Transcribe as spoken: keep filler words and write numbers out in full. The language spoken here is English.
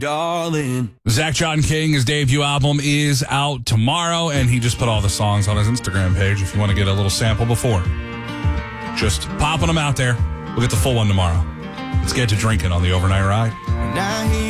darling. Zach John King's debut album is out tomorrow, and he just put all the songs on his Instagram page if you want to get a little sample before. Just popping them out there. We'll get the full one tomorrow. Let's get to drinking on the overnight ride. Now he